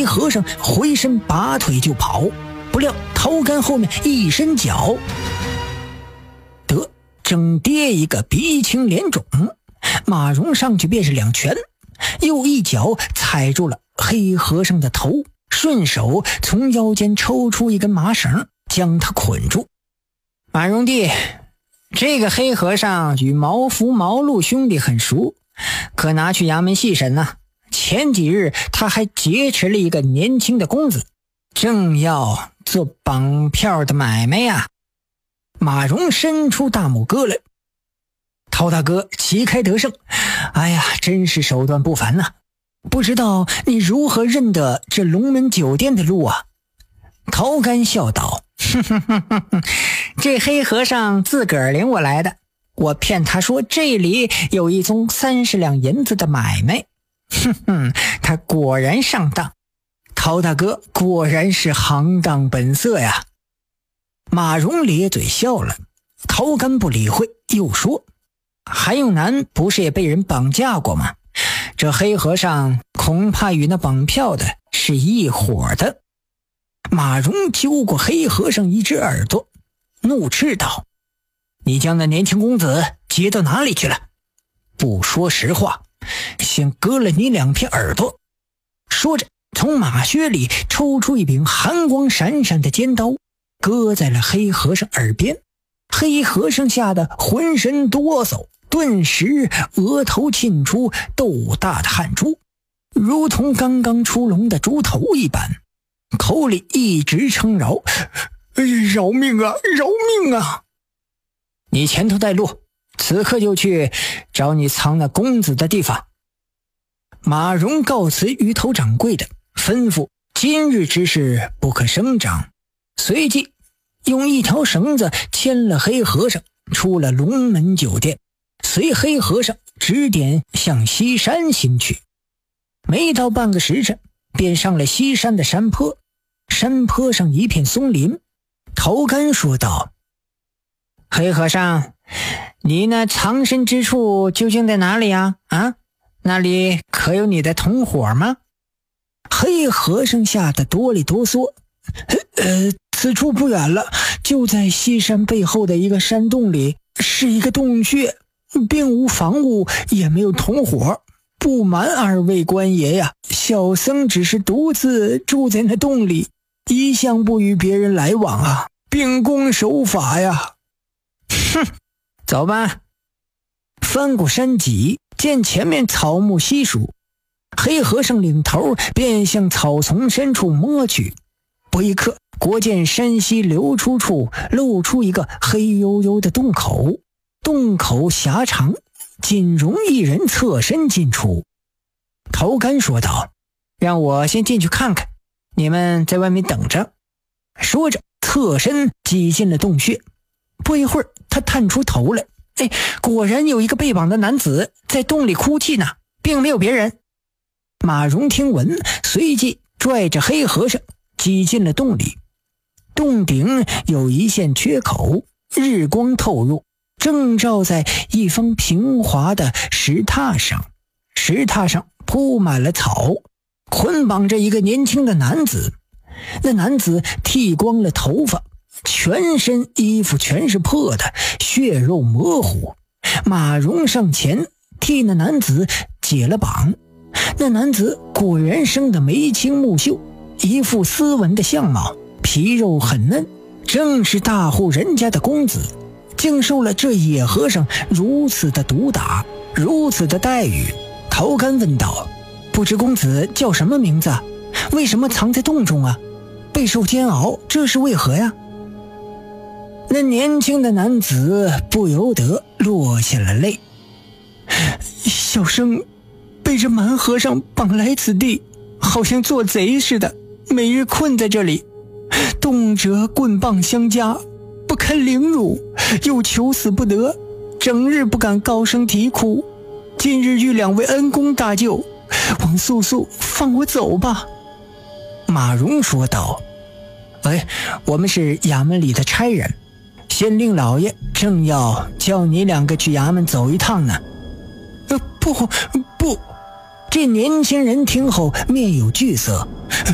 黑和尚回身拔腿就跑，不料陶干后面一伸脚，得正跌一个鼻青脸肿。马蓉上去便是两拳，又一脚踩住了黑和尚的头，顺手从腰间抽出一根麻绳，将他捆住。马蓉弟，这个黑和尚与毛福、毛路兄弟很熟，可拿去衙门细审呢。前几日他还劫持了一个年轻的公子，正要做绑票的买卖呀。马蓉伸出大拇哥来。陶大哥旗开得胜，哎呀，真是手段不凡呐！不知道你如何认得这龙门酒店的路啊？陶干笑道：这黑和尚自个儿领我来的，我骗他说这里有一宗30两银子的买卖，他果然上当。陶大哥果然是行当本色呀。马蓉咧嘴笑了，陶干不理会，又说：韩永南不是也被人绑架过吗？这黑和尚恐怕与那绑票的是一伙的。马蓉揪过黑和尚一只耳朵，怒斥道：你将那年轻公子接到哪里去了？不说实话，先割了你2片耳朵。说着从马靴里抽出一柄寒光闪闪的尖刀，割在了黑和尚耳边。黑和尚吓得浑身哆嗦，顿时额头沁出豆大的汗珠，如同刚刚出笼的猪头一般，口里一直称饶：饶命啊，饶命啊！你前头带路，此刻就去找你藏那公子的地方。马蓉告辞鱼头掌柜的，吩咐今日之事不可声张，随即用一条绳子牵了黑和尚出了龙门酒店，随黑和尚指点向西山行去。没到半个时辰，便上了西山的山坡，山坡上一片松林。陶干说道：黑和尚，你那藏身之处究竟在哪里啊？那里可有你的同伙吗？黑和尚吓得哆里哆嗦：此处不远了，就在西山背后的一个山洞里，是一个洞穴，并无房屋，也没有同伙。不瞒二位官爷呀，小僧只是独自住在那洞里，一向不与别人来往啊，秉公守法呀。走吧。翻过山脊，见前面草木稀疏，黑和尚领头便向草丛深处摸去。不一刻，果见山溪流出处露出一个黑黝黝的洞口，洞口狭长，仅容一人侧身进出。陶干说道：让我先进去看看，你们在外面等着。说着侧身挤进了洞穴。不一会儿，他探出头来，果然有一个被绑的男子在洞里哭泣呢，并没有别人。马蓉听闻，随即拽着黑和尚挤进了洞里。洞顶有一线缺口，日光透入，正照在一方平滑的石榻上。石榻上铺满了草，捆绑着一个年轻的男子。那男子剃光了头发，全身衣服全是破的，血肉模糊。马蓉上前替那男子解了绑。那男子果然生得眉清目秀，一副斯文的相貌，皮肉很嫩，正是大户人家的公子，竟受了这野和尚如此的毒打，如此的待遇。陶干问道：不知公子叫什么名字？为什么藏在洞中啊？备受煎熬，这是为何呀？那年轻的男子不由得落下了泪。小生被这蛮和尚绑来此地，好像做贼似的，每日困在这里，动辄棍棒相加，不堪凌辱，又求死不得，整日不敢高声啼哭。今日遇2位恩公大救，望速速放我走吧。马蓉说道：我们是衙门里的差人，县令老爷正要叫你2个去衙门走一趟呢。不，这年轻人听后面有惧色。